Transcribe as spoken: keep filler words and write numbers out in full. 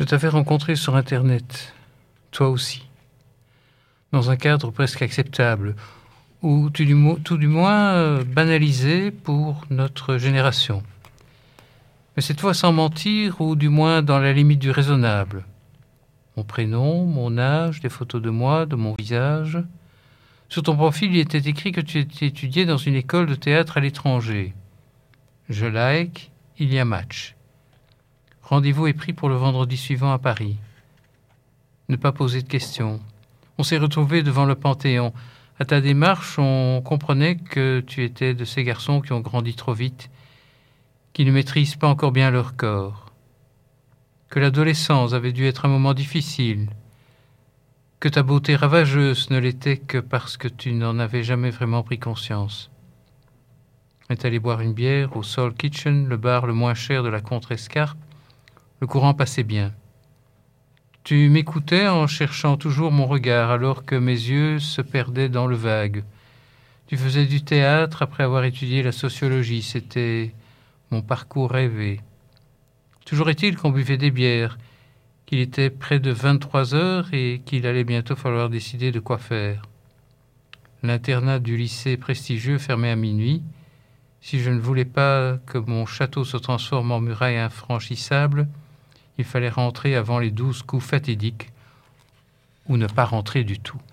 Je t'avais rencontré sur Internet, toi aussi, dans un cadre presque acceptable, ou tout du, mo- tout du moins euh, banalisé pour notre génération. Mais cette fois sans mentir, ou du moins dans la limite du raisonnable. Mon prénom, mon âge, des photos de moi, de mon visage. Sur ton profil, il était écrit que tu étais étudié dans une école de théâtre à l'étranger. Je like, il y a match. Rendez-vous est pris pour le vendredi suivant à Paris. Ne pas poser de questions. On s'est retrouvés devant le Panthéon. À ta démarche, on comprenait que tu étais de ces garçons qui ont grandi trop vite, qui ne maîtrisent pas encore bien leur corps, que l'adolescence avait dû être un moment difficile, que ta beauté ravageuse ne l'était que parce que tu n'en avais jamais vraiment pris conscience. On est allé boire une bière au Soul Kitchen, le bar le moins cher de la Contrescarpe. Le courant passait bien. Tu m'écoutais en cherchant toujours mon regard, alors que mes yeux se perdaient dans le vague. Tu faisais du théâtre après avoir étudié la sociologie. C'était mon parcours rêvé. Toujours est-il qu'on buvait des bières, qu'il était près de vingt-trois heures et qu'il allait bientôt falloir décider de quoi faire. L'internat du lycée prestigieux fermait à minuit. Si je ne voulais pas que mon château se transforme en muraille infranchissable, il fallait rentrer avant les douze coups fatidiques ou ne pas rentrer du tout.